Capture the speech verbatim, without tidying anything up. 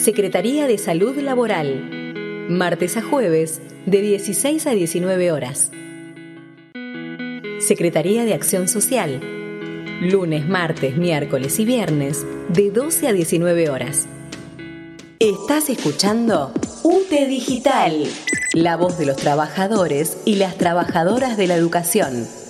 Secretaría de Salud Laboral. Martes a jueves, de dieciséis a diecinueve horas. Secretaría de Acción Social. Lunes, martes, miércoles y viernes, de doce a diecinueve horas. Estás escuchando U T E Digital, la voz de los trabajadores y las trabajadoras de la educación.